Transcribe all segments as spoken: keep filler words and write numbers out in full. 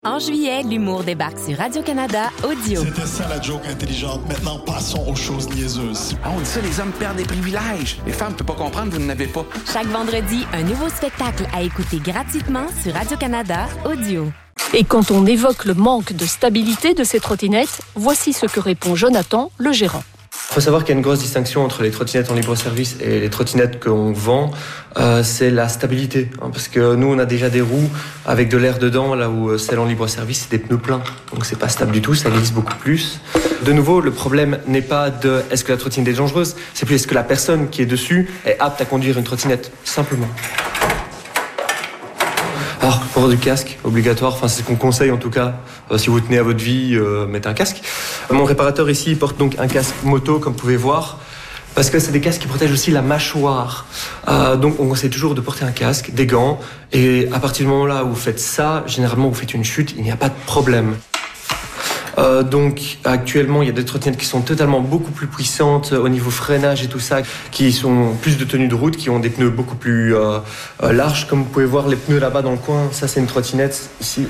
En juillet, l'humour débarque sur Radio-Canada Audio. C'était ça la joke intelligente. Maintenant, passons aux choses niaiseuses. Ah, on dit ça, les hommes perdent des privilèges. Les femmes ne peuvent pas comprendre, vous n'en avez pas. Chaque vendredi, un nouveau spectacle à écouter gratuitement sur Radio-Canada Audio. Et quand on évoque le manque de stabilité de ces trottinettes, voici ce que répond Jonathan, le gérant. Il faut savoir qu'il y a une grosse distinction entre les trottinettes en libre-service et les trottinettes qu'on vend. Euh, c'est la stabilité. Hein, parce que nous, on a déjà des roues avec de l'air dedans, là où celles en libre-service, c'est des pneus pleins. Donc c'est pas stable du tout, ça glisse beaucoup plus. De nouveau, le problème n'est pas de est-ce que la trottinette est dangereuse, c'est plus est-ce que la personne qui est dessus est apte à conduire une trottinette, simplement. Alors, port du casque, obligatoire, enfin c'est ce qu'on conseille en tout cas, euh, si vous tenez à votre vie, euh, mettez un casque. Mon réparateur ici, il porte donc un casque moto, comme vous pouvez voir, parce que c'est des casques qui protègent aussi la mâchoire. Euh, donc on conseille toujours de porter un casque, des gants, et à partir du moment là où vous faites ça, généralement vous faites une chute, il n'y a pas de problème. Euh, donc actuellement il y a des trottinettes qui sont totalement beaucoup plus puissantes au niveau freinage et tout ça, qui sont plus de tenue de route, qui ont des pneus beaucoup plus euh, euh, larges, comme vous pouvez voir les pneus là-bas dans le coin, ça c'est une trottinette ici.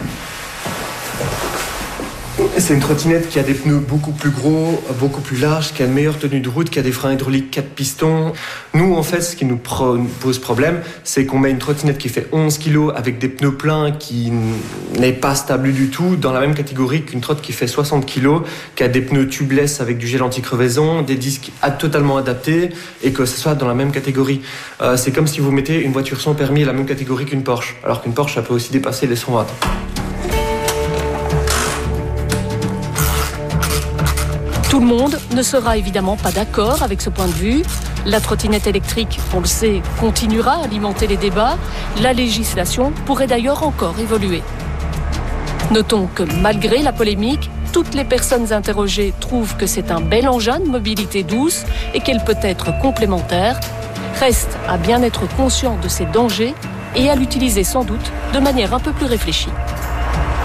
C'est une trottinette qui a des pneus beaucoup plus gros, beaucoup plus larges, qui a une meilleure tenue de route, qui a des freins hydrauliques quatre pistons. Nous, en fait, ce qui nous pro- pose problème, c'est qu'on met une trottinette qui fait onze kilos avec des pneus pleins qui n'est pas stable du tout, dans la même catégorie qu'une trotte qui fait soixante kilos, qui a des pneus tubeless avec du gel anti-crevaison, des disques ad- totalement adaptés, et que ce soit dans la même catégorie. Euh, c'est comme si vous mettez une voiture sans permis à la même catégorie qu'une Porsche, alors qu'une Porsche, ça peut aussi dépasser les cent vingt. Tout le monde ne sera évidemment pas d'accord avec ce point de vue. La trottinette électrique, on le sait, continuera à alimenter les débats. La législation pourrait d'ailleurs encore évoluer. Notons que malgré la polémique, toutes les personnes interrogées trouvent que c'est un bel engin de mobilité douce et qu'elle peut être complémentaire. Reste à bien être conscient de ses dangers et à l'utiliser sans doute de manière un peu plus réfléchie.